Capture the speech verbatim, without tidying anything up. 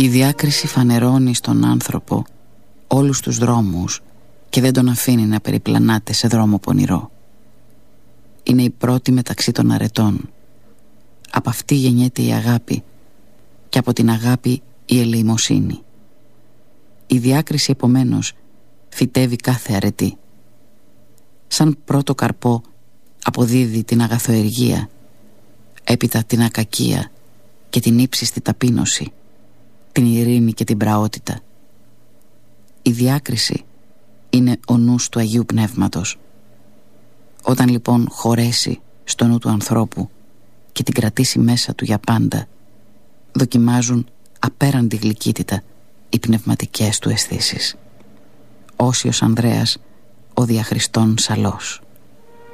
Η διάκριση φανερώνει στον άνθρωπο όλους τους δρόμους και δεν τον αφήνει να περιπλανάται σε δρόμο πονηρό. Είναι η πρώτη μεταξύ των αρετών. Από αυτή γεννιέται η αγάπη και από την αγάπη η ελεημοσύνη. Η διάκριση επομένως φυτεύει κάθε αρετή. Σαν πρώτο καρπό αποδίδει την αγαθοεργία, έπειτα την ακακία και την ύψιστη ταπείνωση, την ειρήνη και την πραότητα. Η διάκριση είναι ο νους του Αγίου Πνεύματος. Όταν λοιπόν χωρέσει στο νου του ανθρώπου και την κρατήσει μέσα του για πάντα, δοκιμάζουν απέραντη γλυκύτητα οι πνευματικές του αισθήσεις. Όσιος Ανδρέας, ο διαχριστών Σαλός.